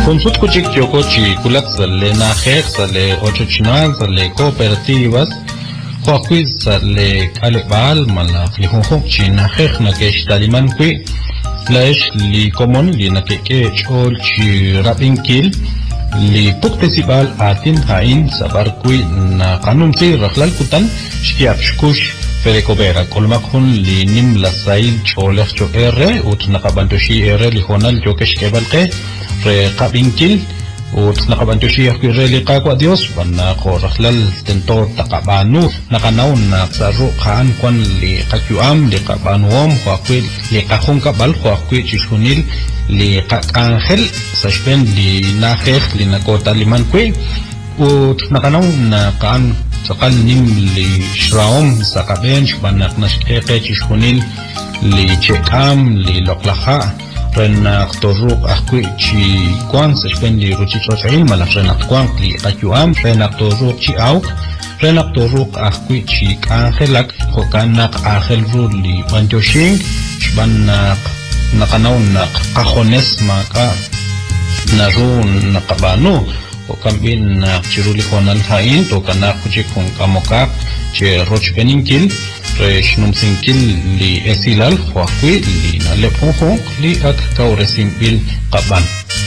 Consult kuchik yokochi kulak zale nakhek zale ochochina zale cooperativas Huaquiz zale alebal malak li honhok chi nakhek nakesh taliman kui Laish li common li nakeke chol chi rabinkil li puktesibal atin hain sabar kui na kanun si rakhlal kutan shkiap shkush Ferecobera colmacun li nim la sail cholech cho erre ut nakabantoshi erre li honal jokesh kebalke re qabinkil ut nakabantoshi akire li qaqwa dios banna qorhlal tento taqabanu nakanaw na saru khan kon li qakyuam li qabanuom khaqwi li qahun kabal khaqwi chishunil li qangel sashpen li nakhekh li nakota liman kwi ut nakanaw na kan Sakal nim li shraom sakabench banak nashkeke chishunil li chekam li loklaha renak toruk akwi chi kwang sashpen li ruchi chochail malak renak kwang li kakyuam renak toruk chi auk renak toruk akwi chi kangelak hokanak ahel ru li banjoshing banak nakanaw nak kahones maka narun nakabano o kambin na chiruli konal hain to kana kuchik kung kamokak che roch peninkil reshnum sinkil li esilal khwaqwi li naleponho li ak kauresim bil qaban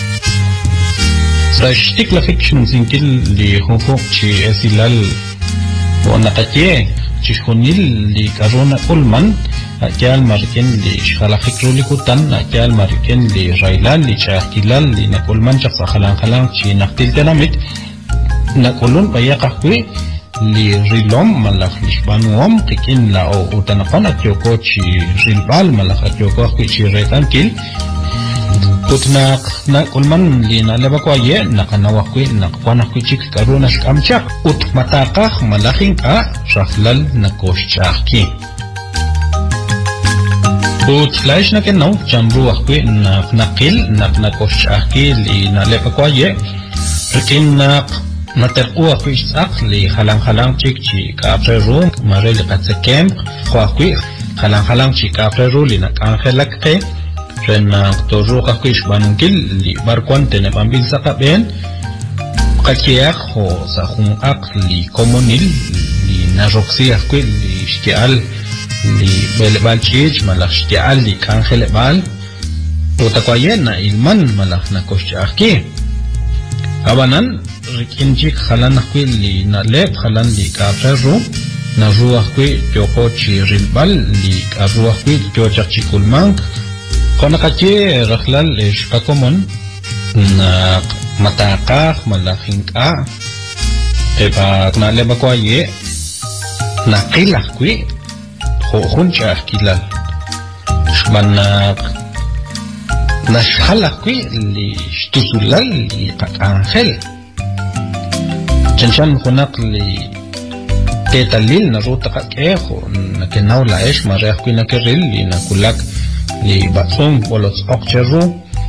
sashtik la fikshnum sinkil li honho che esilal o naqatie chishunil li karona ulman Ajal mariken li shalafik ruli kutan ajal mariken li railan li chakilal li nakulman chaksa khalang chi naktil tenamit nakulun bayakakwi li rilom malak lishbanuom tikin la o utanapan at yoko chi rilbal malak at yoko akwi chi retankil Tutnak nakulman li nalabakwa ye nakanawakwi nakwanakwi chik karuna shkamchak ut matakah malaking ka raflal nakoshchaki Ut laish na kenaw chamru akwi nakil nakosh akil li nalepakwa ye rikin naterku akwi sak li halang chik chi kapreru mare li katsekem akwi halang chi kapreru li nakangelak ke renak toru akwi shbanunkil li barkwan tene pambil sakaben kakiak ho sahung ak li komonil li naroksi akwi li shkial li belebal chich malak shtial li kangelebal utakwayena ilman malak nakoshaki abanan rikinjik khalan akwi li nalep khalan li kaferu naru akwi joko chi rilbal li karu akwi jojak chikulmang konakache rakhlal shkakomon na matakah malakingka eba naleba kwaye nakil akwi Khuncha kilal shmanak nashhalakwi li shtusulal li angel chanchan khunak li ketalil na ruta kakekho na kenaw laesh mareakwi na keril li nakulak li batsong bolos okcheru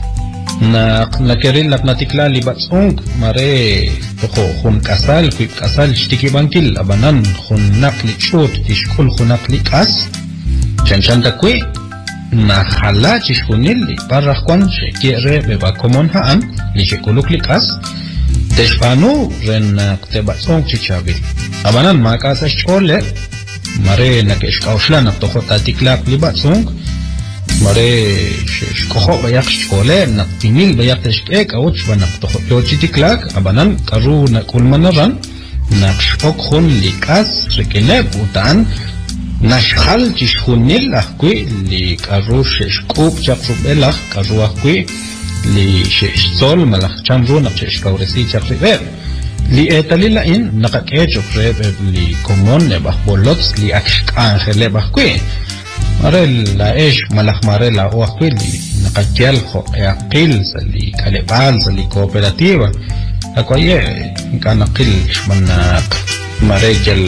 na keril natikla li batsong mare toko khun kasal kuip kasal shtiki bankil abanan khun nakli chut tishkul khunak li kas chanchan takwi na khala chishkunil li parrakwan shekere beba komon haan li shekuluk li kas teshpanu ren te batsong chichabil abanan makasa shkole mare nakeshkaushla naktoko tatiklak li batsong mare shkoho bayak shkole naktinil bayak teshkek awch banak toko yochitiklak abanan karu nakulmanaran nakshok khun likas rekene butan nashkhal chishkunil akwi li karu shkub chakrubelak karu akwi li shsol malak chamru nakshkauresi chakribel li etalila in nakakechok rebe li komon nebah bolots li akshkangele bakwi Mare la esh malak mare la oakwili nakakyal ho eaqil sali kalebal sali cooperativa akwaye kanakil shmanak mare jel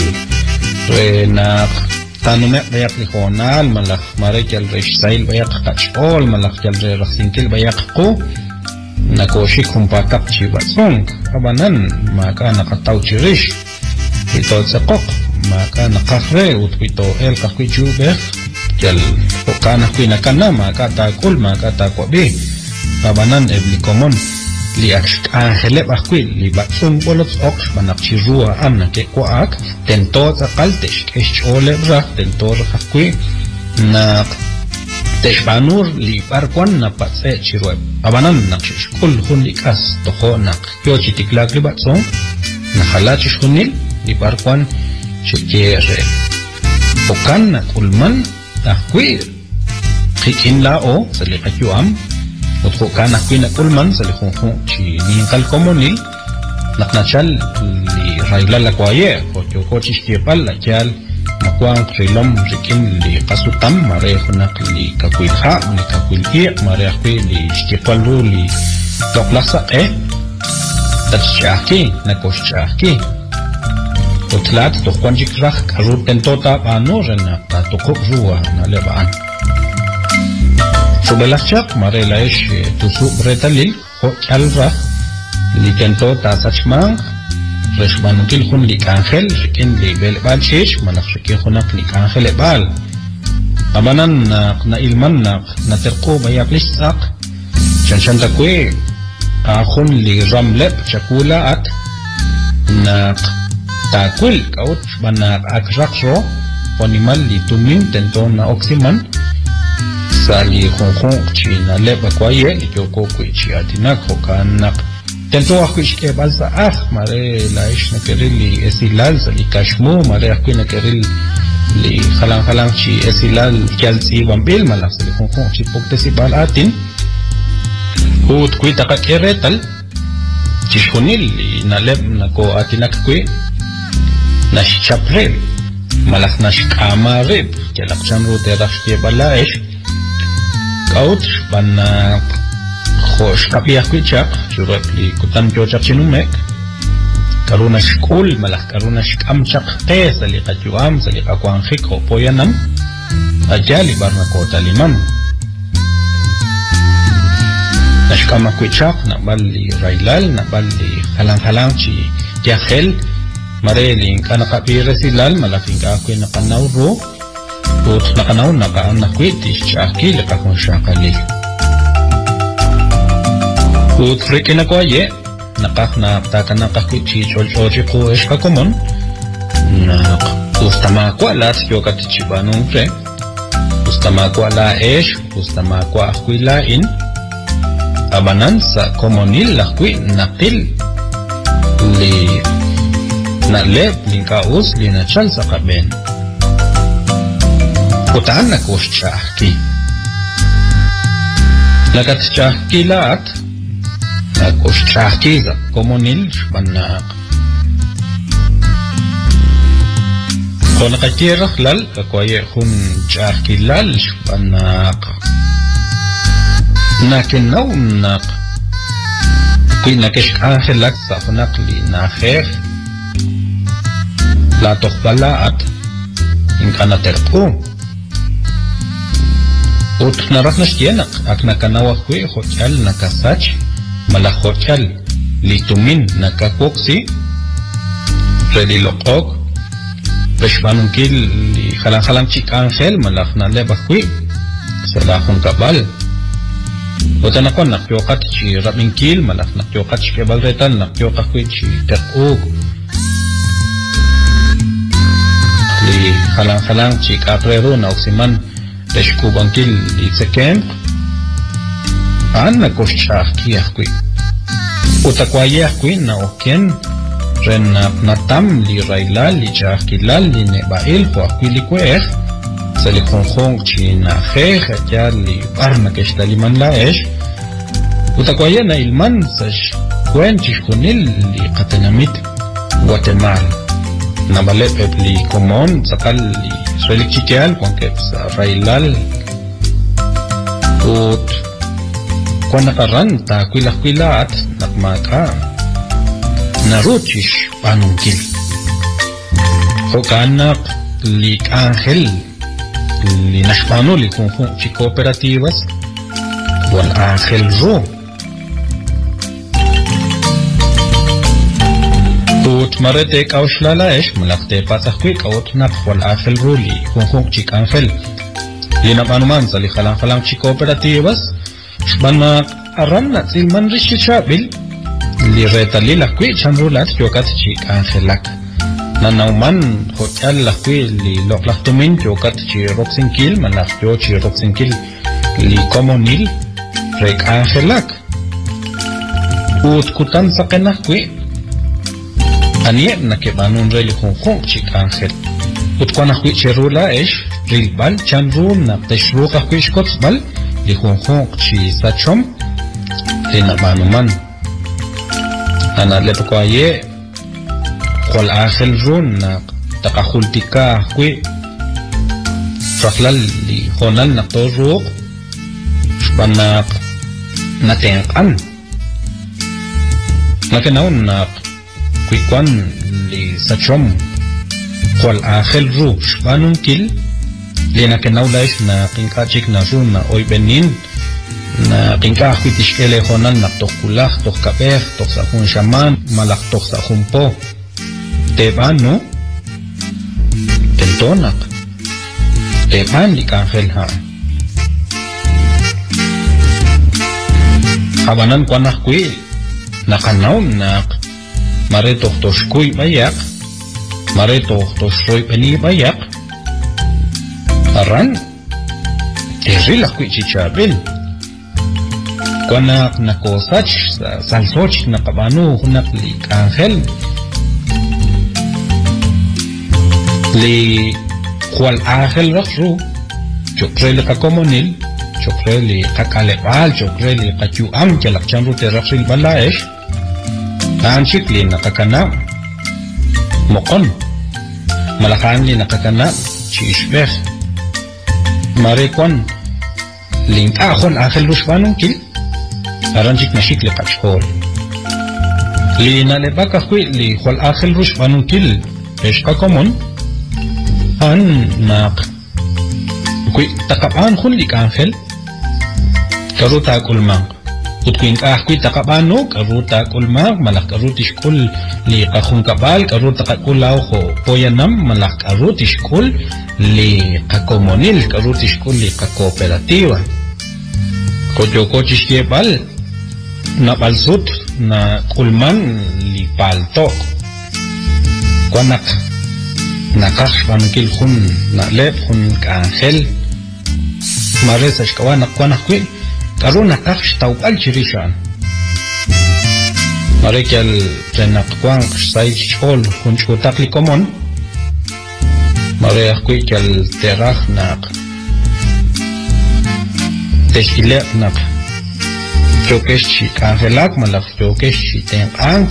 renak tanumek bayak li honal malak mare jel reshsail bayak kachol malak jel re raksinkil bayak ko nakoshik humpatak chibatsong abanan maka nakataw chirish ito tsakok maka nakakre utwito el kakwijubek Jal kana kuina kana maka takul maka takwabi kabanan ebli komon li angelep akwi li batsum bolots ox banakchirua amna ke kwaak tento zakaltesh kesh ole brak tento akwi na teshbanur li barkwan na patse chirweb abanan naksh kul hunlikas toho nak yochi tiklak li batsum na halach shunil li barkwan shikere pokan na kulman akwi kikin lao salikayuam utko kana kwina kulman sa likhong chi ninkal komonil naknachal li raila la kwaye ko chistepal la chal makwang trilom rikin li qasutam mare khunak li kakwilha li kakwilhi mare khwi li istepalru li toklasa tachaki nakoshaki utlat tokwanjik rakh karut tentota panorena tokok ruwa na leban Subelachak marelaish tusu bretalil ho chalra likento tasachmang reshmanukil hun likangel rikin li belbal shish malak shikin hunak likangel ebal abanan na ilman na terko bayak lisak chanchanta kwe ahun li ramlep chakula at na takwil kaut banak akrakro ponimal li tumin tento na oksiman sali khong china leba kwaye likoko kwichi atina khokanak tento akhishke balsa mare laish na kerili esilal sali kashmo mare akhina keril li khalang chi esilal kalsi bambil malak sali khong chi pokte si balatin hut kwita ka keretal chishunil na leb na ko atinak kwi na chaprel malak na shkamarib kelak chamru terashke balaish Kaut bana khosh kapiyak kwichak churap li kutam jochak chinumek karuna shkul malak karuna shkamchak qes li qatuam sali qakwang khik opoyanam ajali barna kota limam nashkama kwichak na balli railal na balli halang chi yakhel marelin kana kapira silal malaking ka na kanawro Ut nakanaw nakwiti chaki lakakong shakali. Ut friki na kwaye nakak na ptaka na kakwiti cholchochi ko eshkakomon nak ustamakwa lat yokat chibanong pre ustamakwa la ustamakwa akwilain abanan sa komonil lakwi nakil li nalep linkaus li nachal sa kaben Kutaan na koshchaki. Lakat chaki laat na koshchaki za komonil banak. Kona kakirah lal kakwaye hun chaki lal banak. Nakinaw nak. Kuy nakishkangelak sa hunak li nakher. Latok balaat. Inkana terko. Ut narak nashtianak ak nakanawa kwe hochal nakasach mala hochal litumin nakakoksi redi lokok peshbanunkil li halang chik angel malak na leba kwe salakon kabal utanakon nakyokat chi rabinkil malak nakyokat chi kebal retan nakyokat kwe chi terkog li halang chik akrero na oksiman Teshkubankil itsekem Anna koshchaki akwi Utakwaye akwi na oken Ren natam li railal li chakilal li nebail Ho akwi li kwech Sali khonkhong chi na khekh Akyar li barna keshtaliman laesh Utakwaye na ilman sash Kwen chishkunil li qatanamit Guatemala Nabalep li komon Sakal li Israelik chikial kuankep sa railal ut kuan nakaran ta kwila-kwilaat nakmaka naruchish panungkil hokanak li angel li nashpano li kunjun chi cooperativas wal angel ro Ut marete kauslala esh malakte patakwi kaut nak wal angel ruli kung chik angel lina panuman sa li halang chik cooperativas shbana aran na silman rishi chabil li retali la kui chanrulat yokat chik angelak nanauman hotel la kui li loklahtumin yokat chi roxinkil manaf yo chi roxinkil li comunil rek angelak ut kutan sakena kui anie na ke banun reli khon chik angel ut kwana kui cherula esh rilbal chanru na teshruqa kui shkotsbal li khon chi sachom lina banuman ana lepkoye qol angel run na taqahultika kui raklal li khonal na toruq shbanak natenqan nakenaun na kuikwan li sachom qol angel ru shbanun kil li nakenaw laish na qinkachik na run na oy benin na qinkah kuitishkele khonal na tokulaj tokapej toksahun shaman malak toksahun po teban no tentonak teban li angel ha habanan kwanah kui nakanaw nak mare toshkuy bayak mare toshroy beni bayak aran terila kui chichabel kwanak nakosach salsoch nakabanu hunak li angel li kwal angel rakru chokre li kakomonil chokre li kakalebal chokre li kachuam chalakchanru terraksil balaesh anchik li nakakana mokon malakan li nakakana chishbeh marekwan ling ahon angel rushbanun kil aranchik nashik li kachhol li nalebaka kui li khol angel rushbanun kil eshka komon an nak kui takapan khun li angel karuta kulmang utkuin kui takapan no karuta kulmang malak karutish kul li kakhun kabal karuta kakulaw ho poyanam malak karutish kul li kakomonil karutish kul li kakooperativa kochokochish yebal na balsut na kulman li palto kwanak nakash bankil khun na lep khun angel maresa shkawana kwanak kui karuna nakash tawbal chirishan marekel trenak kwang sai chol khun chutakli komon mare kui kel terach nak teshile nak chokesh chi angelak malak chokesh chi tenang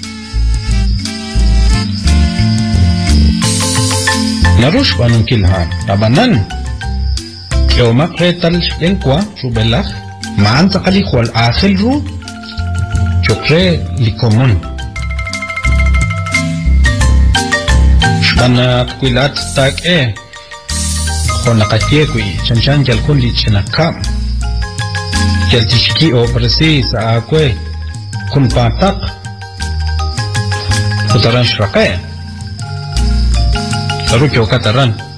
narush banun kilhan tabanan kyomak retal lenkwa subelach maan sakali khol akhil ru chokre likomon shbana kuilat tak khonakatye kui chanchan jal kun li chinakam jal tishki o precis akwe kun patak utaran shraqe Saru kyo kataran